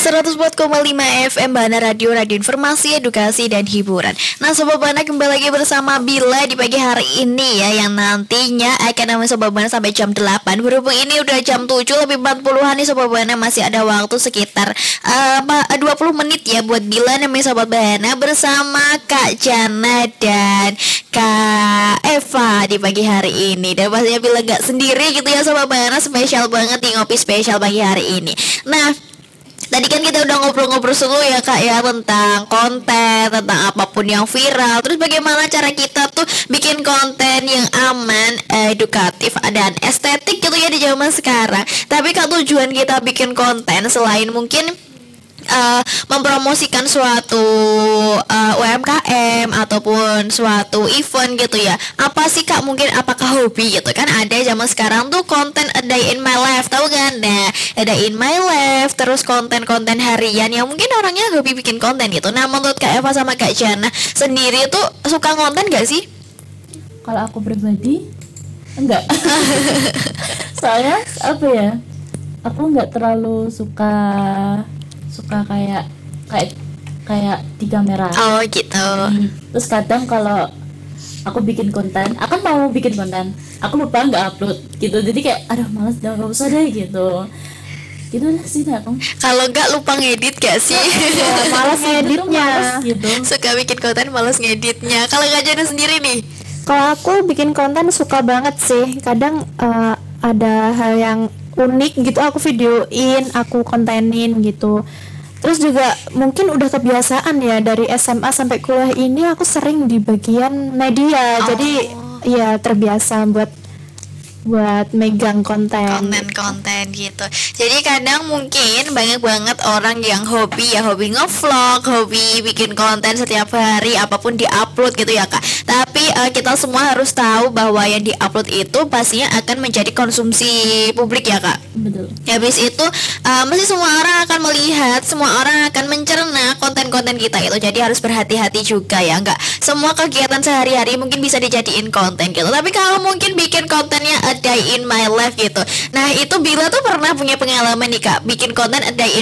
104,5 FM Bana Radio, radio informasi, edukasi, dan hiburan. Nah Sobat Bana, kembali lagi bersama Bila di pagi hari ini ya, yang nantinya akan nemenin Sobat Bana sampai jam 8. Berhubung ini udah jam 7 lebih 40-an nih Sobat Bana, masih ada waktu sekitar 20 menit ya buat Bila nemenin Sobat Bana bersama Kak Jana dan Kak Eva di pagi hari ini. Dan pastinya Bila gak sendiri gitu ya Sobat Bana, spesial banget nih ngopi spesial pagi hari ini. Nah, tadi kan kita udah ngobrol-ngobrol seru ya Kak ya, tentang konten, tentang apapun yang viral. Terus bagaimana cara kita tuh bikin konten yang aman, edukatif, dan estetik gitu ya di zaman sekarang. Tapi Kak, tujuan kita bikin konten selain mungkin mempromosikan suatu UMKM ataupun suatu event gitu ya, apa sih Kak? Mungkin apakah hobi gitu kan? Ada zaman sekarang tuh konten a day in my life, tahu kan? Nah, a day in my life, terus konten-konten harian yang mungkin orangnya hobi bikin konten gitu. Nah, menurut Kak Eva sama Kak Jana sendiri tuh suka konten gak sih? Kalau aku pribadi enggak. Soalnya apa ya, aku enggak terlalu suka kayak di kamera. Oh gitu. Terus kadang kalau aku bikin konten, aku mau bikin konten, aku lupa nggak upload gitu. Jadi kayak aduh malas, nggak usah deh gitu. Gitu lah sih aku. Kalau nggak lupa ngedit gak sih? Ya, malas ngeditnya gitu. Suka bikin konten, malas ngeditnya. Kalau Kak Jana sendiri nih? Kalau aku bikin konten suka banget sih. Kadang ada hal yang unik gitu aku videoin, aku kontenin gitu. Terus juga mungkin udah kebiasaan ya, dari SMA sampai kuliah ini aku sering di bagian media. Jadi ya terbiasa buat megang konten gitu. Jadi kadang mungkin banyak banget orang yang hobi ngevlog, hobi bikin konten setiap hari, apapun diupload gitu ya Kak. Tapi kita semua harus tahu bahwa yang diupload itu pastinya akan menjadi konsumsi publik ya Kak. Betul. Habis itu mesti semua orang akan melihat, semua orang akan mencerna konten-konten kita itu. Jadi harus berhati-hati juga ya, enggak semua kegiatan sehari-hari mungkin bisa dijadiin konten gitu. Tapi kalau mungkin bikin kontennya a day in my life gitu, nah itu Bila tuh pernah punya pengalaman nih Kak, bikin konten a day